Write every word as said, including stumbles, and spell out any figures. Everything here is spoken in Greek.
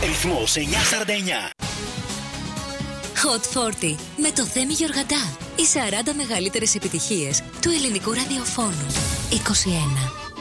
Ρυθμός εννιακόσια σαράντα εννιά. Hot σαράντα με το Θέμη Γιοργαντά. Οι σαράντα μεγαλύτερες επιτυχίες του ελληνικού ραδιοφώνου. είκοσι ένα.